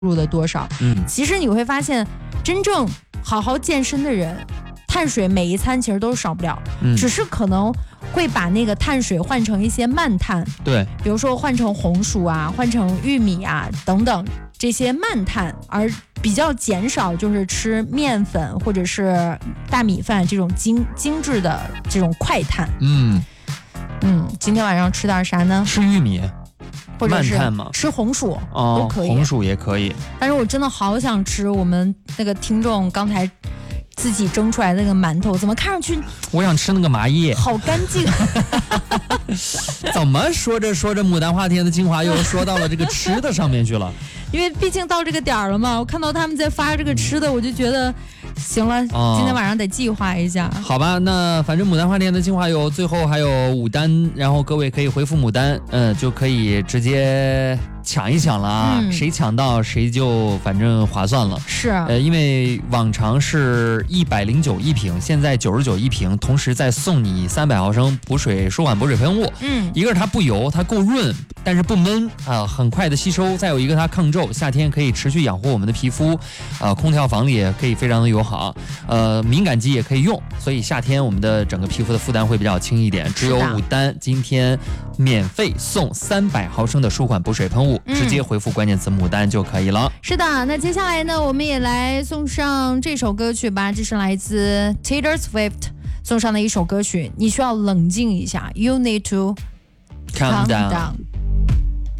入了多少。其实你会发现，真正好好健身的人，碳水每一餐其实都少不了，只是可能会把那个碳水换成一些慢碳， 对， 比如说换成红薯啊，换成玉米啊等等这些慢碳，而比较减少就是吃面粉或者是大米饭这种精致的这种快碳。今天晚上吃点啥呢？ 吃玉米， 或者是慢碳吗？ 吃红薯都可以， 红薯也可以。 但是我真的好想吃我们那个听众刚才自己蒸出来的那个馒头，怎么看上去？ 我想吃那个麻叶， 好干净。 怎么说着说着，牡丹花田的精华又说到了这个吃的上面去了？ 因为毕竟到这个点儿了嘛，我看到他们在发这个吃的，我就觉得行了，今天晚上得计划一下。 好吧，那反正牡丹花田的精华油最后还有5单，然后各位可以回复牡丹，就可以直接抢一抢了啊，谁抢到谁就反正划算了。 是， 因为往常是109一瓶，现在99一瓶，同时再送你300毫升舒缓补水喷雾。一个是它不油，它够润，但是不闷啊，很快的吸收。再有一个它抗皱，夏天可以持续养护我们的皮肤，空调房里也可以非常的友好，敏感肌也可以用，所以夏天我们的整个皮肤的负担会比较轻一点。只有5单，今天免费送300毫升的舒缓补水喷雾，直接回复关键词牡丹就可以了。 是的，那接下来呢，我们也来送上这首歌曲吧，这是来自 Taylor Swift 送上的一首歌曲，你需要冷静一下 ，You need to calm down。